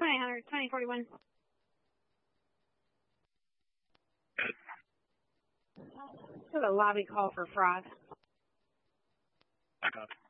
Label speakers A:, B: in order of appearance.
A: 2000, 2041. For the lobby call for Frost.